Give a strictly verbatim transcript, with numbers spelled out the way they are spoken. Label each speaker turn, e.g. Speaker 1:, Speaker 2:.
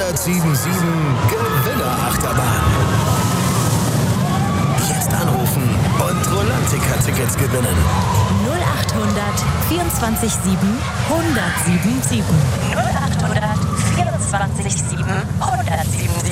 Speaker 1: hundertundsiebenundsiebzig Gewinnerachterbahn. Jetzt anrufen und Rolantica-Tickets gewinnen.
Speaker 2: null achthundert vierundzwanzig sieben hundertsiebenundsiebzig.
Speaker 3: null achthundert vierundzwanzig sieben hundertsiebenundsiebzig.